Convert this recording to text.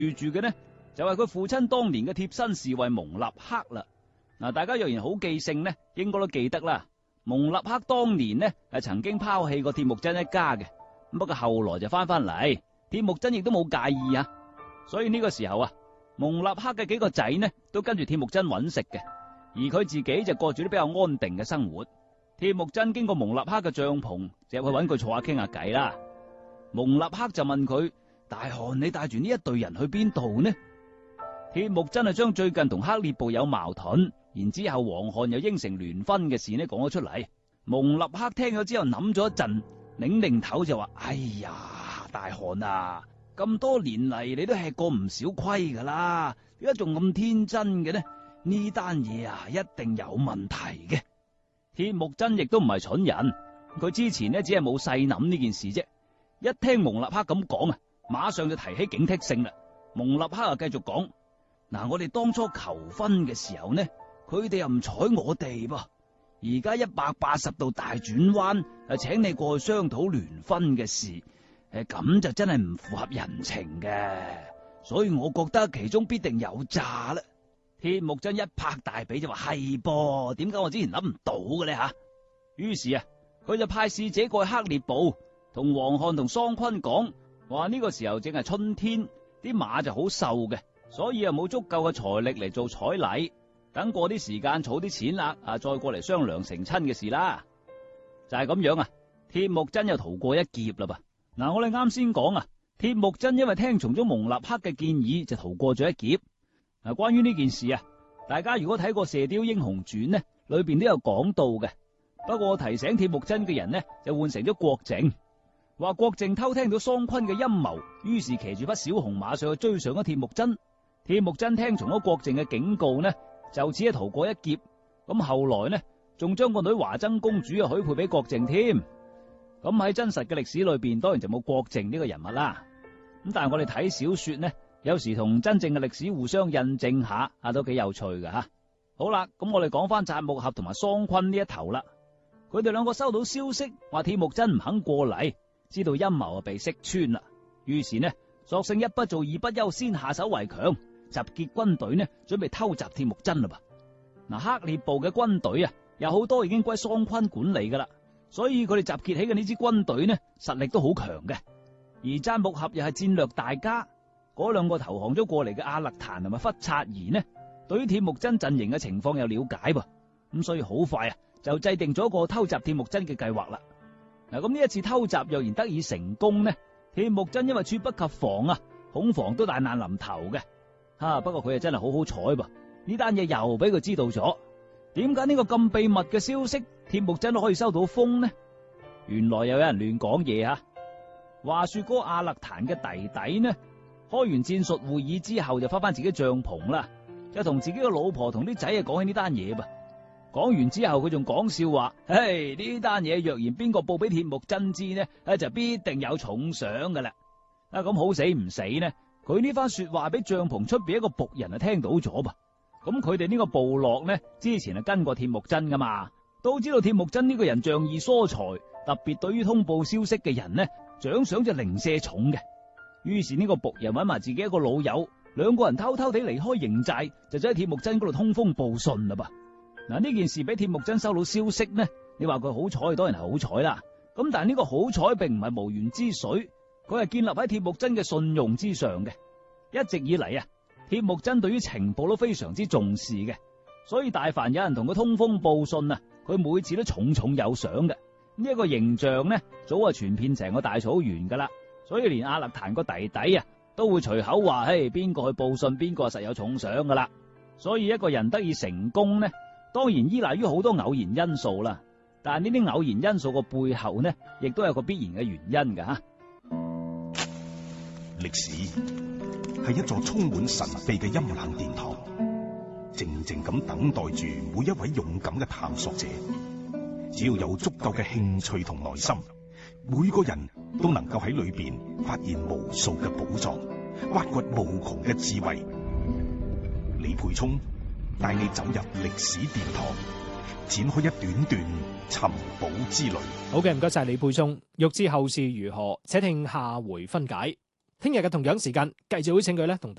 住嘅呢，就係佢父親當年嘅貼身侍衛蒙立克啦。嗱，大家若然好記性呢，應該都記得啦。蒙立克當年呢係曾經拋棄過鐵木真一家嘅，不過後來就翻嚟，鐵木真亦都冇介意啊。所以呢個時候啊，蒙立克嘅幾個仔呢都跟住鐵木真揾食嘅，而佢自己就過住啲比較安定嘅生活。鐵木真經過蒙立克嘅帳篷，就入去揾佢坐下傾下偈啦。蒙立克就問佢：大汗，你帶住呢一隊人去邊度呢？鐵木真係將最近同克烈部有矛盾，然之後黃汗又應承聯婚嘅事呢講咗出嚟。蒙立克聽咗之後諗咗一陣，擰頭就話：哎呀，大汗啊，咁多年嚟你都吃過唔少虧噶啦，點解仲咁天真嘅呢？呢單嘢啊，一定有問題嘅。鐵木真亦都唔係蠢人，佢之前呢只係冇細諗呢件事啫。一聽蒙立克咁講啊，馬上就提起警惕性啦。蒙立克啊繼續講：嗱，我哋當初求婚嘅時候呢，佢哋又唔睬我哋噃。而家180度大轉彎，請你過去商討聯婚嘅事，咁就真係唔符合人情嘅。所以我覺得其中必定有詐啦。鐵木真一拍大髀就話：係噃，點解我之前諗唔到嘅呢？吓？於是啊，佢就派使者過去克烈部，同黃汗同桑昆講，話呢個時候正係春天，啲馬就好瘦嘅，所以又冇足夠嘅財力嚟做彩禮。等過啲時間儲啲錢啦，再過嚟商量成親嘅事啦。就係咁樣啊，鐵木真又逃過一劫啦噃。嗱，我哋啱先講啊，鐵木真因為聽從咗蒙立克嘅建議，就逃過咗一劫。嗱，關於呢件事啊，大家如果睇過《射雕英雄傳》呢，裏邊都有講到嘅。不過我提醒鐵木真嘅人呢，就換成咗郭靖，話郭靖偷聽到桑昆嘅陰謀，於是騎住匹小紅馬上去追上咗鐵木真。鐵木真聽從咗郭靖嘅警告呢，就此係逃過一劫。咁後來呢，仲將個女華箏公主啊許配俾郭靖添。咁喺真實嘅歷史裏邊，當然就冇郭靖呢個人物啦。咁但係我哋睇小說呢，有時同真正嘅歷史互相印證下，都幾有趣㗎吓。好啦，咁我哋講翻札木合同埋桑昆呢一頭啦。佢哋兩個收到消息，話鐵木真唔肯過嚟，知道陰謀被識穿啦。於是呢，索性一不做二不休，先下手為強，集結軍隊呢，準備偷襲鐵木真啦噃。嗱，克烈部嘅軍隊啊，有好多已經歸桑昆管理噶啦，所以佢哋集結起嘅呢支軍隊呢，實力都好強嘅。而札木合又係戰略大家，嗰兩個投降咗過嚟嘅阿勒坦同埋忽察兒呢，對於鐵木真陣營嘅情況有了解噃，咁所以好快啊就制定咗個偷襲鐵木真嘅計劃啦。嗱，咁呢一次偷襲若然得以成功呢，鐵木真因為猝不及防啊，恐防都大難臨頭嘅。不過佢啊真係好好彩噃，呢單嘢又俾佢知道咗。點解呢個咁秘密嘅消息，鐵木真都可以收到風呢？原來又有人亂講嘢啊！話說嗰個阿勒坦嘅弟弟呢，開完戰術會議之後就翻自己帳篷啦，就同自己嘅老婆同啲仔啊講起呢單嘢噃。講完之後佢仲講笑話：唉，呢單嘢若然邊個報俾鐵木真知呢，就必定有重賞噶啦。咁好死唔死呢？佢呢番說話俾帳篷出邊一個僕人啊聽到咗噃。咁佢哋呢個部落呢，之前係跟過鐵木真噶嘛，都知道鐵木真呢個人仗義疏財，特別對於通報消息嘅人呢，獎賞就零舍重嘅。於是呢個僕人揾埋自己一個老友，兩個人偷偷地離開營寨，就喺鐵木真嗰度通風報信啦噃。嗱，呢件事俾鐵木真收到消息呢，你話佢好彩，當然係好彩啦。咁但係呢個好彩並唔係無源之水，佢係建立喺鐵木真嘅信用之上嘅。一直以嚟啊，鐵木真對於情報都非常之重視嘅，所以大凡有人同佢通風報信啊，佢每次都重重有賞嘅。呢一個形象呢，早啊傳遍成個大草原噶啦，所以連阿勒坦個弟弟啊都會隨口話：嘿，邊個去報信，邊個實有重賞噶啦。所以一個人得以成功呢，當然依賴於好多偶然因素啦。但係呢啲偶然因素個背後呢，亦都有個必然嘅原因噶吓。 歷史係一座充滿神秘嘅陰冷殿堂，靜靜咁等待住每一位勇敢嘅探索者。只要有足夠嘅興趣同耐心，每個人都能夠喺裏邊發現無數嘅寶藏，挖掘無窮嘅智慧。李培聰帶你走入歷史殿堂，展開一段段尋寶之旅。 好嘅，唔該晒李培聰。欲知後事如何，且聽下回分解。 聽日嘅同樣時間繼續邀請佢咧同